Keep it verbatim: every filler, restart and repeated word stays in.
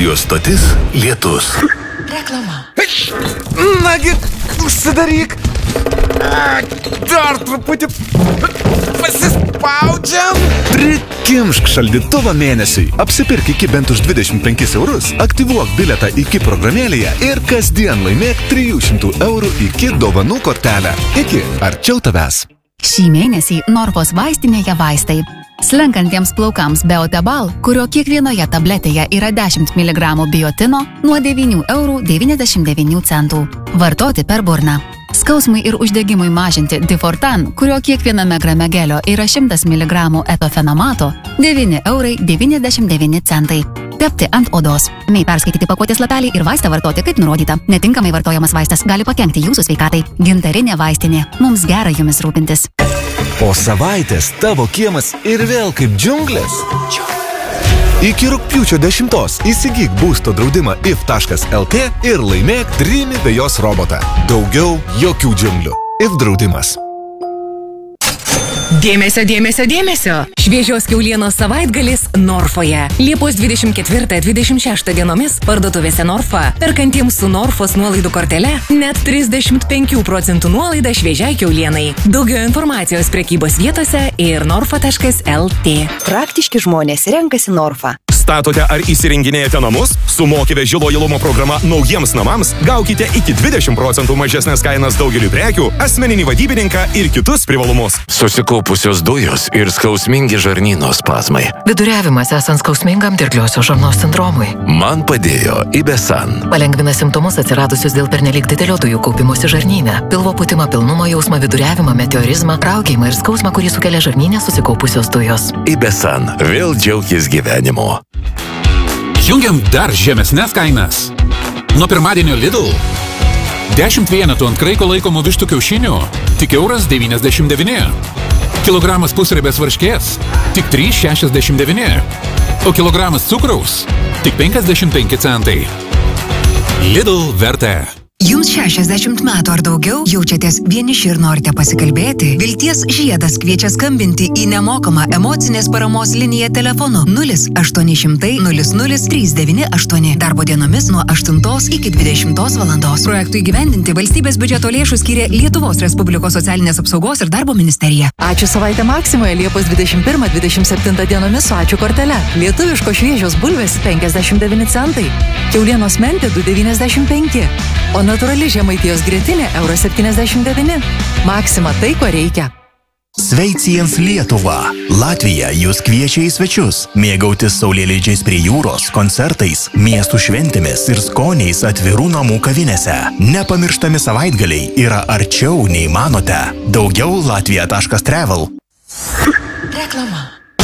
Radio stotis Lietus. Reklama. Nagi, užsidaryk. Dar truputį pasispaudžiam. Prikimšk šaldytuvą mėnesiui. Apsipirk iki bent už dvidešimt penkis eurus, aktyvuok bilietą iki programėlėje ir kasdien laimėk trijų šimtų eurų iki dovanų kortelę. Iki arčiau tavęs. Šį mėnesį Norfos vaistinėje vaistai. Slenkantiems plaukams Beotebal, kurio kiekvienoje tabletėje yra dešimt miligramų biotino, nuo devynių eurų devyniasdešimt devynių centų. Vartoti per burną. Skausmui ir uždegimui mažinti Difortan, kurio kiekviename grame gelio yra šimtas miligramų etofenamato, devyni eurai devyniasdešimt devyni centai. Tepti ant odos. Nei perskaityti pakuotės lapelį ir vaistą vartoti kaip nurodyta. Netinkamai vartojamas vaistas gali pakenkti jūsų sveikatai. Gintarinė vaistinė. Mums gera jumis rūpintis. Po savaitės tavo kiemas ir vėl kaip džiunglės. Iki rugpjūčio dešimtos įsigyk būsto draudimą if taškas lt ir laimėk Dreamy vejos robotą. Daugiau jokių džiunglių. If draudimas. Dėmesio, dėmesio, dėmesio. Šviežios kiaulienos savaitgalis Norfoje. Liepos dvidešimt ketvirtą dvidešimt šeštą dienomis parduotuvėse Norfa. Perkantiems su Norfos nuolaidų kortele net trisdešimt penkių procentų nuolaida šviežiai kiaulienai. Daugiau informacijos prekybos vietose ir norfa taškas lt. Praktiški žmonės renkasi Norfa. Statote ar įsirenginėjate namus? Su Mokyve žilo įlumo programa naujiems namams gaukite iki dvidešimt procentų mažesnės kainas daugeliu prekių, asmeninį vadybininką ir kitus privalumus. Susikaupusios dujos ir skausmingi žarnyno spazmai. Viduriavimas esant skausmingam dirgliosios žarnos sindromui. Man padėjo Ibesan. Palengvina simptomus atsiradusius dėl pernelyg didelio dujų kaupimosi žarnyne. Pilvo pūtimą, pilnumo jausmą, viduriavimą, meteorizmą, raukėjimą ir skausmą, kurį sukelia žarnyne susikaupusios dujos. Ibesan. Vėl džiaukis gyvenimo. Jungiam dar žemesnės kainas. Nuo pirmadienio Lidl. dešimt vienetų ant kraiko laikomų vištų kiaušinių. Tik euras devyniasdešimt devyni. Kilogramas pusriebės varškės. Tik trys šešiasdešimt devyni. O kilogramas cukraus. Tik penkiasdešimt penki centai. Lidl vertė. Jums šešiasdešimt metų ar daugiau jaučiatės vieniši ir norite pasikalbėti? Vilties žiedas kviečia skambinti į nemokamą emocinės paramos liniją telefonu nulis aštuoni šimtai nulis nulis trys devyni aštuoni. Darbo dienomis nuo aštuntos iki dvidešimtos valandos. Projektui įgyvendinti valstybės biudžeto lėšų skyrė Lietuvos Respublikos socialinės apsaugos ir darbo ministerija. Ačiū savaitę Maksimoje Liepos dvidešimt pirmą dvidešimt septintą dienomis su ačiū kortele. Lietuviško šviežios bulvės penkiasdešimt devyni centai. Kiaulienos mentė du devyniasdešimt penki. O natūrali žemaitijos grietinė euras septyniasdešimt devyni. Maksima tai, ko reikia. Sveiciens Lietuva. Latvija jūs kviečia į svečius. Mėgautis saulėlydžiais prie jūros, koncertais, miestų šventėmis ir skoniais atvirų namų kavinėse. Nepamirštami savaitgaliai yra arčiau nei manote. Daugiau latvija taškas travel. Reklama.